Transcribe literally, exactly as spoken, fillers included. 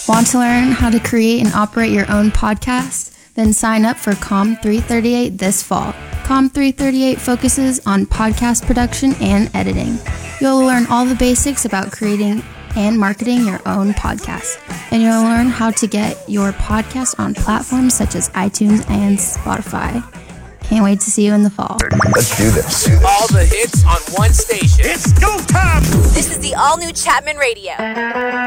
Want to learn how to create and operate your own podcast? Then sign up for C O M three thirty-eight this fall. C O M three thirty-eight focuses on podcast production and editing. You'll learn all the basics about creating and marketing your own podcast. And you'll learn how to get your podcast on platforms such as iTunes and Spotify. Can't wait to see you in the fall. Let's do this. All the hits on one station. It's go time! This is the all-new Chapman Radio.